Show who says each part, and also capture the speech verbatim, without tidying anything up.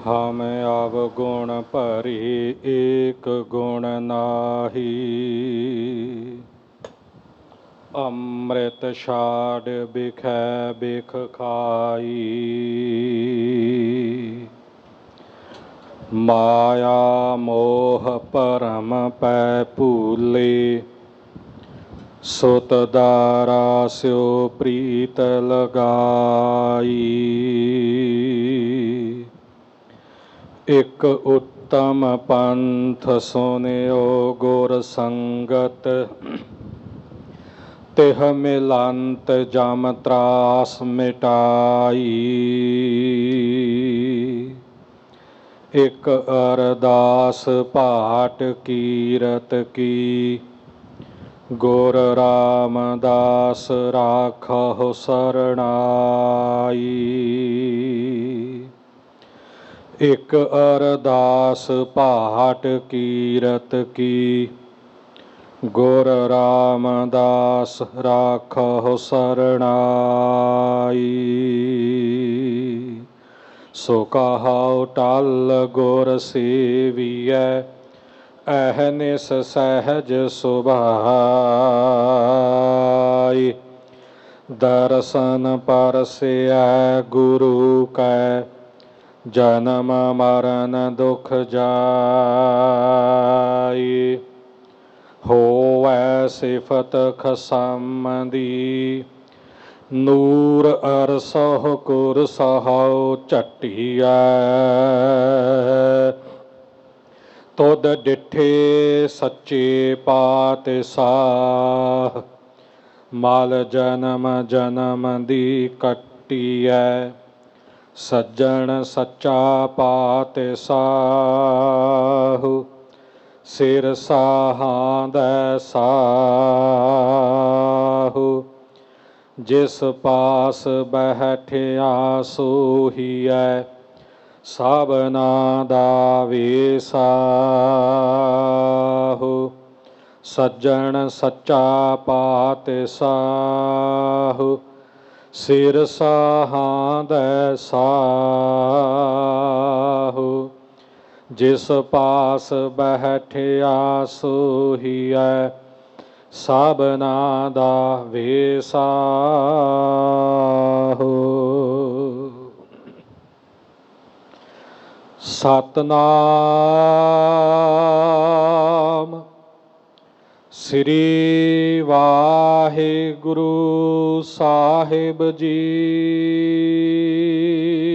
Speaker 1: हम अवगुण भरी एक गुण नाही। अमृत छाड़ बिखै बिख खाई। माया मोह परम पै भूले। सुत दारा स्यो प्रीत लगाई। एक उत्तम पंथ सुनियो गुर संगत। तिह मिलंत जम त्रास मिटाई। एक अरदास पाठ कीरत की। गुर रामदास राखहु सरनाई। एक अरदास पाठ कीरत की। गुर रामदास राखहु सरनाई। सो कहाओ टल गुर सेवियै। अहनिस सहज सुभाई। दर्शन परसै गुरु कै। जन्म मरण दुख जाई। होवै सिफत खसम दी। नूर अरसह कुर सहाओ झटिया। तुद डिठे सच्चे पातशाह। मल जन्म जन्म दी कट्टिया। सज्जन सच्चा पातशाह। सिर साहां दै साहु। जिस पास बैठिया सोहियै। सबना दा वेसाहु। सज्जन सच्चा पातशाह। सिर साहां दै साहु। जिस पास बैठिया सोहियै। सबना दा वेसाहु। सतनाम श्री वाहिगुरु साहिब जी।